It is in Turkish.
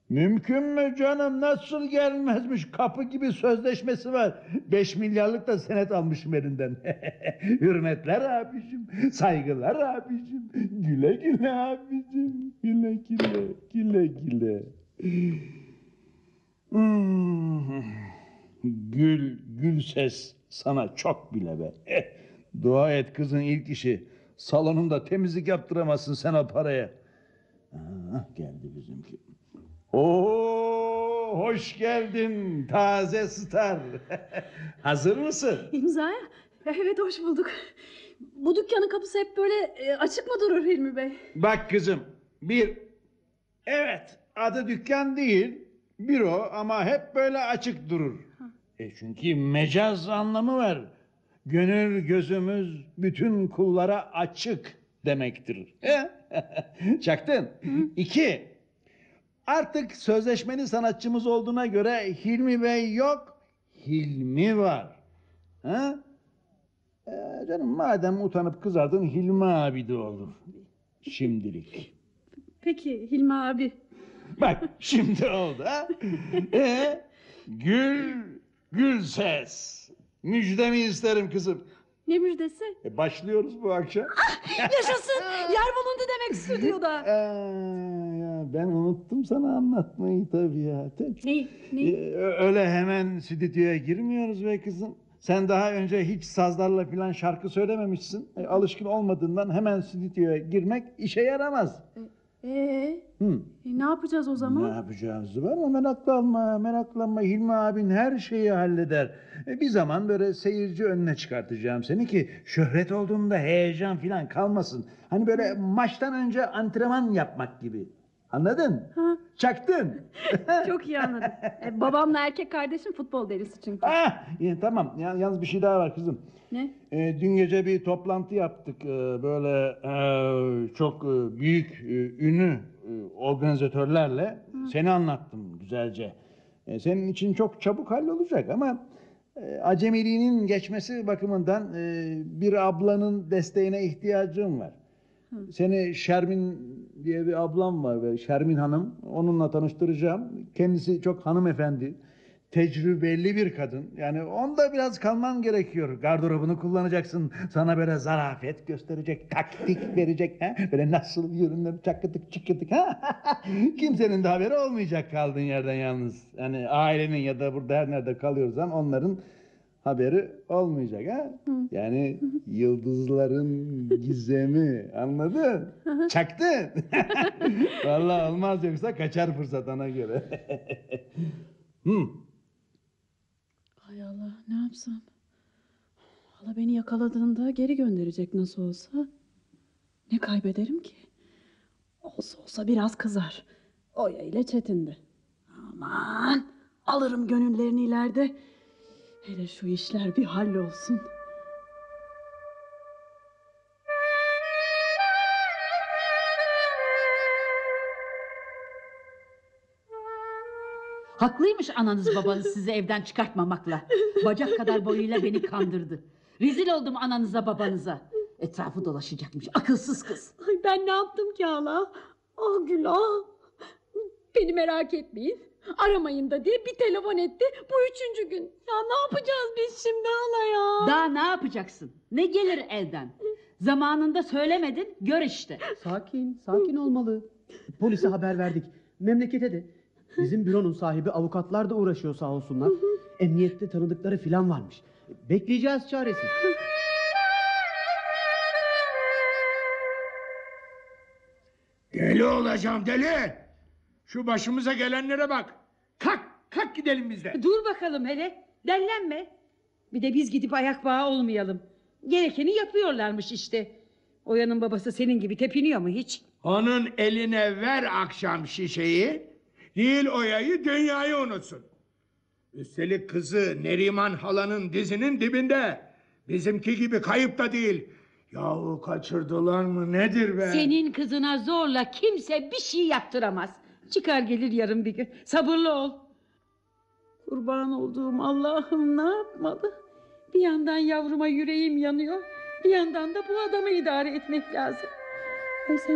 Mümkün mü canım? Nasıl gelmezmiş? Kapı gibi sözleşmesi var. 5 milyarlık da senet almışım elinden. Hürmetler abicim. Saygılar abicim. Güle güle abicim. Güle güle. Güle güle. Hmm. Gül ses sana çok bile be. Dua et kızın ilk işi. Salonunda temizlik yaptıramazsın sen o paraya. Geldi bizimki. Oo, hoş geldin taze star. Hazır mısın? İmzaya? Evet, hoş bulduk. Bu dükkanın kapısı hep böyle açık mı durur Hilmi Bey? Bak kızım, evet, adı dükkan değil, büro ama hep böyle açık durur. Çünkü mecaz anlamı var. Gönül gözümüz bütün kullara açık demektir. Çaktın. İki, artık sözleşmeli sanatçımız olduğuna göre Hilmi Bey yok, Hilmi var. Ha? Canım madem utanıp kızardın Hilmi abi de olur. Şimdilik. Peki Hilmi abi. Bak şimdi oldu ha. Gül ses. Müjdemi isterim kızım. Ne müjdesi? Başlıyoruz bu akşam. Yaşasın! Yer bulundu demek stüdyoda. Ya ben unuttum sana anlatmayı tabii ya. Ne? Öyle hemen stüdyoya girmiyoruz be kızım. Sen daha önce hiç sazlarla falan şarkı söylememişsin. Alışkın olmadığından hemen stüdyoya girmek işe yaramaz. Ne yapacağız o zaman? Ne yapacağımızı var ama meraklanma. Hilmi abin her şeyi halleder. Bir zaman böyle seyirci önüne çıkartacağım seni ki şöhret olduğunda heyecan falan kalmasın. Hani böyle maçtan önce antrenman yapmak gibi. Anladın? Ha. Çaktın. Çok iyi anladım. Babamla erkek kardeşim futbol delisi çünkü. Tamam. Yalnız bir şey daha var kızım. Ne? Dün gece bir toplantı yaptık. Böyle çok büyük ünlü organizatörlerle. Seni anlattım güzelce. Senin için çok çabuk hallolacak ama acemiliğinin geçmesi bakımından bir ablanın desteğine ihtiyacım var. Seni Şermin diye bir ablam var ve Şermin Hanım, onunla tanıştıracağım. Kendisi çok hanımefendi, tecrübeli bir kadın. Yani onda biraz kalman gerekiyor. Gardırobunu kullanacaksın. Sana böyle zarafet gösterecek, taktik verecek. Böyle nasıl yürünür, çakıtık çıkıtık. Kimsenin de haberi olmayacak kaldığın yerden yalnız. Yani ailenin ya da burada her nerede kalıyorsan onların haberi olmayacak ha? Yani yıldızların gizemi, anladın? Çaktın. Vallahi olmaz yoksa kaçar fırsat ona göre. Hay Allah, ne yapsam? Hala beni yakaladığında geri gönderecek nasıl olsa. Ne kaybederim ki? Olsa biraz kızar. Oya ile Çetin'de. Aman, alırım gönüllerini ileride. Hele şu işler bir hallolsun. Haklıymış ananız babanız sizi evden çıkartmamakla. Bacak kadar boyuyla beni kandırdı. Rezil oldum ananıza babanıza. Etrafı dolaşacakmış akılsız kız. Ay, ben ne yaptım ki hala? Ah günah. Beni merak etmeyin. Aramayın da diye bir telefon etti. Bu 3. gün. Ya ne yapacağız biz şimdi hala ya? Daha ne yapacaksın? Ne gelir elden? Zamanında söylemedin, gör işte. Sakin olmalı. Polise haber verdik. Memlekete de. Bizim büronun sahibi avukatlar da uğraşıyor sağ olsunlar. Emniyette tanıdıkları filan varmış. Bekleyeceğiz çaresiz. Deli olacağım deli. Şu başımıza gelenlere bak. Kalk gidelim biz de. Dur bakalım hele, dellenme. Bir de biz gidip ayak bağı olmayalım. Gerekeni yapıyorlarmış işte. Oya'nın babası senin gibi tepiniyor mu hiç? Onun eline ver akşam şişeyi. Değil Oya'yı dünyayı unutsun. Üstelik kızı Neriman halanın dizinin dibinde. Bizimki gibi kayıp da değil. Yahu kaçırdılar mı nedir be? Senin kızına zorla kimse bir şey yaptıramaz. Çıkar gelir yarın bir gün. Sabırlı ol. Kurban olduğum Allah'ım, ne yapmalı? Bir yandan yavruma yüreğim yanıyor. Bir yandan da bu adamı idare etmek lazım. Ay sen